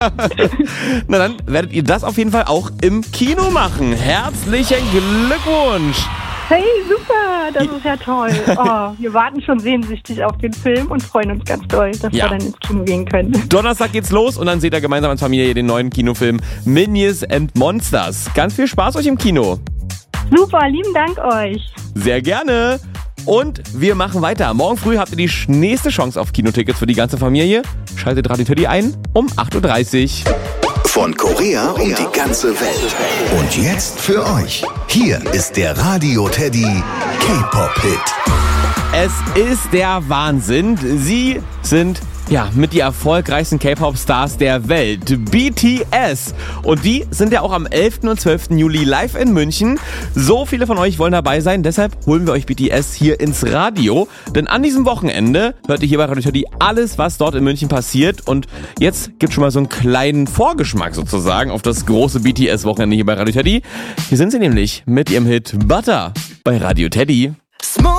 Na dann werdet ihr das auf jeden Fall auch im Kino machen. Herzlichen Glückwunsch! Hey, super, das ist ja toll. Oh, wir warten schon sehnsüchtig auf den Film und freuen uns ganz doll, dass wir dann ins Kino gehen können. Donnerstag geht's los und dann seht ihr gemeinsam als Familie den neuen Kinofilm Minions and Monsters. Ganz viel Spaß euch im Kino. Super, lieben Dank euch. Sehr gerne. Und wir machen weiter. Morgen früh habt ihr die nächste Chance auf Kinotickets für die ganze Familie. Schaltet Radio Teddy ein um 8.30 Uhr. Von Korea um die ganze Welt. Und jetzt für euch. Hier ist der Radio Teddy K-Pop-Hit. Es ist der Wahnsinn. Sie sind mit die erfolgreichsten K-Pop-Stars der Welt, BTS. Und die sind ja auch am 11. und 12. Juli live in München. So viele von euch wollen dabei sein, deshalb holen wir euch BTS hier ins Radio. Denn an diesem Wochenende hört ihr hier bei Radio Teddy alles, was dort in München passiert. Und jetzt gibt es schon mal so einen kleinen Vorgeschmack sozusagen auf das große BTS-Wochenende hier bei Radio Teddy. Hier sind sie nämlich mit ihrem Hit Butter bei Radio Teddy.